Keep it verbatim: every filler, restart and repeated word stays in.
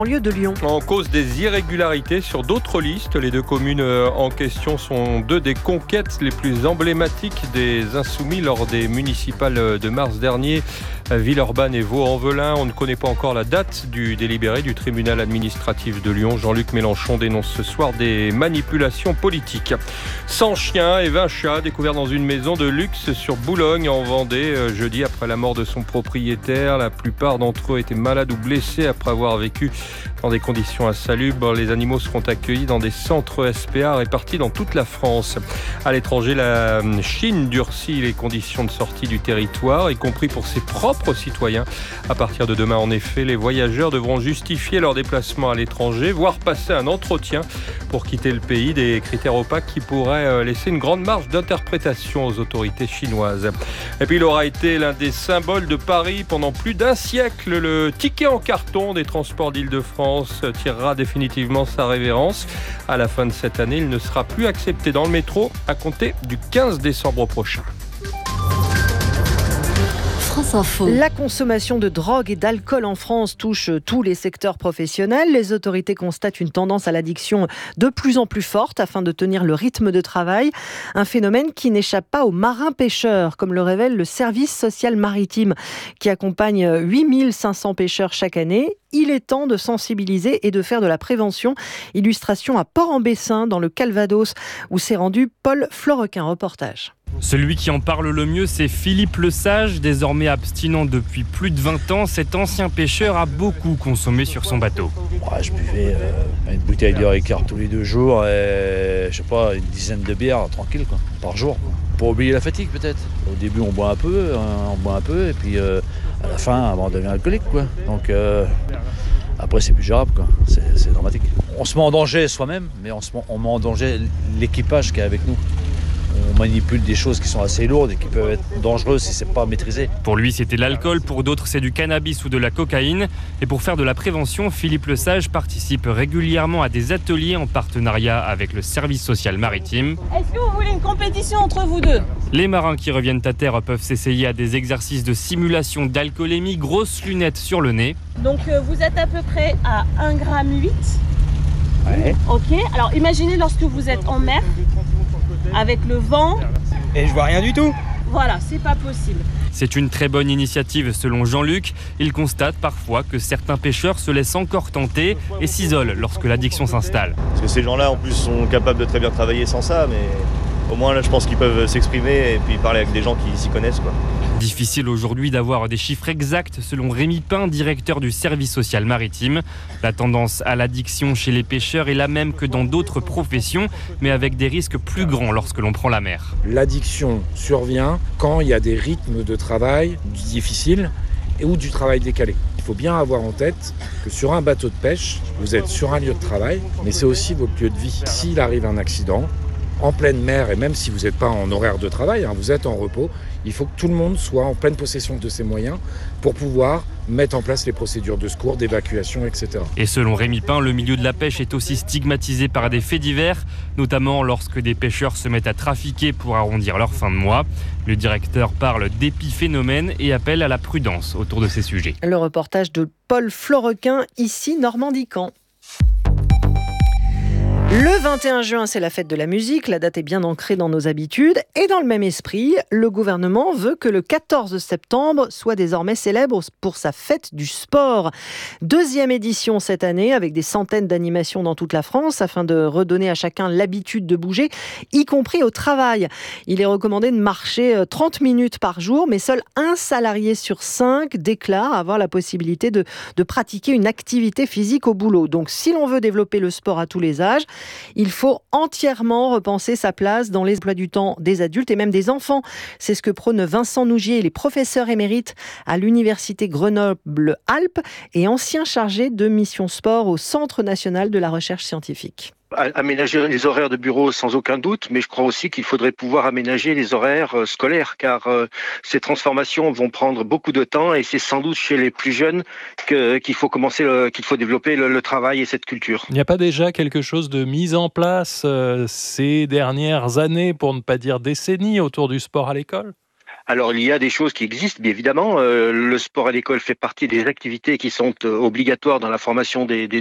En lieu de Lyon. En cause des irrégularités sur d'autres listes, les deux communes en question sont deux des conquêtes les plus emblématiques des Insoumis lors des municipales de mars dernier. Villeurbanne et Vaux-en-Velin. On ne connaît pas encore la date du délibéré du tribunal administratif de Lyon. Jean-Luc Mélenchon dénonce ce soir des manipulations politiques. cent chiens et vingt chats découverts dans une maison de luxe sur Boulogne en Vendée jeudi après la mort de son propriétaire. La plupart d'entre eux étaient malades ou blessés après avoir vécu dans des conditions insalubres. Les animaux seront accueillis dans des centres S P A répartis dans toute la France. À l'étranger, la Chine durcit les conditions de sortie du territoire, y compris pour ses propres citoyens. À partir de demain, en effet, les voyageurs devront justifier leur déplacement à l'étranger, voire passer un entretien pour quitter le pays. Des critères opaques qui pourraient laisser une grande marge d'interprétation aux autorités chinoises. Et puis, il aura été l'un des symboles de Paris pendant plus d'un siècle. Le ticket en carton des transports d'Île-de-France tirera définitivement sa révérence. À la fin de cette année, il ne sera plus accepté dans le métro à compter du quinze décembre prochain. France Info. La consommation de drogue et d'alcool en France touche tous les secteurs professionnels. Les autorités constatent une tendance à l'addiction de plus en plus forte afin de tenir le rythme de travail. Un phénomène qui n'échappe pas aux marins-pêcheurs, comme le révèle le service social maritime qui accompagne huit mille cinq cents pêcheurs chaque année. Il est temps de sensibiliser et de faire de la prévention. Illustration à Port-en-Bessin, dans le Calvados, où s'est rendu Paul Florequin. Reportage. Celui qui en parle le mieux, c'est Philippe Lesage, désormais abstinent depuis plus de vingt ans. Cet ancien pêcheur a beaucoup consommé sur son bateau. Ouais, je buvais euh, une bouteille de Ricard tous les deux jours et je sais pas, une dizaine de bières tranquille quoi, par jour. Quoi. Pour oublier la fatigue peut-être. Au début on boit un peu, on boit un peu et puis euh, à la fin on devient alcoolique quoi. Donc euh, après c'est plus gérable quoi, c'est, c'est dramatique. On se met en danger soi-même, mais on, se met, on met en danger l'équipage qui est avec nous. On manipule des choses qui sont assez lourdes et qui peuvent être dangereuses si c'est pas maîtrisé. Pour lui, c'était l'alcool. Pour d'autres, c'est du cannabis ou de la cocaïne. Et pour faire de la prévention, Philippe Lesage participe régulièrement à des ateliers en partenariat avec le service social maritime. Est-ce que vous voulez une compétition entre vous deux ? Les marins qui reviennent à terre peuvent s'essayer à des exercices de simulation d'alcoolémie, grosses lunettes sur le nez. Donc euh, vous êtes à peu près à un virgule huit grammes. Ouais. Ok, alors imaginez lorsque vous êtes en mer, avec le vent. Et je vois rien du tout. Voilà, c'est pas possible. C'est une très bonne initiative selon Jean-Luc. Il constate parfois que certains pêcheurs se laissent encore tenter et s'isolent lorsque l'addiction s'installe. Parce que ces gens-là en plus sont capables de très bien travailler sans ça, mais au moins là je pense qu'ils peuvent s'exprimer et puis parler avec des gens qui s'y connaissent quoi. Difficile aujourd'hui d'avoir des chiffres exacts selon Rémi Pin, directeur du service social maritime. La tendance à l'addiction chez les pêcheurs est la même que dans d'autres professions, mais avec des risques plus grands lorsque l'on prend la mer. L'addiction survient quand il y a des rythmes de travail difficiles et ou du travail décalé. Il faut bien avoir en tête que sur un bateau de pêche, vous êtes sur un lieu de travail, mais c'est aussi votre lieu de vie. S'il arrive un accident, en pleine mer, et même si vous n'êtes pas en horaire de travail, hein, vous êtes en repos, il faut que tout le monde soit en pleine possession de ses moyens pour pouvoir mettre en place les procédures de secours, d'évacuation, et cetera. Et selon Rémi Pin, le milieu de la pêche est aussi stigmatisé par des faits divers, notamment lorsque des pêcheurs se mettent à trafiquer pour arrondir leur fin de mois. Le directeur parle d'épiphénomènes et appelle à la prudence autour de ces sujets. Le reportage de Paul Florequin, ici Normandie-Camp. Le vingt et un juin, c'est la fête de la musique. La date est bien ancrée dans nos habitudes. Et dans le même esprit, le gouvernement veut que le quatorze septembre soit désormais célèbre pour sa fête du sport. Deuxième édition cette année, avec des centaines d'animations dans toute la France, afin de redonner à chacun l'habitude de bouger, y compris au travail. Il est recommandé de marcher trente minutes par jour, mais seul un salarié sur cinq déclare avoir la possibilité de, de pratiquer une activité physique au boulot. Donc, si l'on veut développer le sport à tous les âges, il faut entièrement repenser sa place dans les emplois du temps des adultes et même des enfants. C'est ce que prône Vincent Nougier, il est professeur émérite à l'Université Grenoble-Alpes et ancien chargé de mission sport au Centre national de la recherche scientifique. Aménager les horaires de bureau sans aucun doute, mais je crois aussi qu'il faudrait pouvoir aménager les horaires euh, scolaires, car euh, ces transformations vont prendre beaucoup de temps et c'est sans doute chez les plus jeunes que, qu'il faut commencer, le, qu'il faut développer le, le travail et cette culture. Il n'y a pas déjà quelque chose de mis en place euh, ces dernières années, pour ne pas dire décennies, autour du sport à l'école ? Alors, il y a des choses qui existent, bien évidemment. Euh, le sport à l'école fait partie des activités qui sont euh, obligatoires dans la formation des, des